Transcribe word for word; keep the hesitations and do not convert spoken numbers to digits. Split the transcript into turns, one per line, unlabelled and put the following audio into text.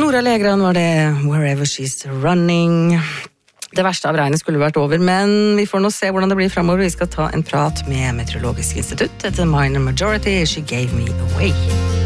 Nora Legran var det, Wherever She's Running. Det verste av regnet skulle vært over, men vi får nå se hvordan det blir fremover. Vi skal ta en prat med Meteorologisk institutt etter Minor Majority, She Gave Me Away.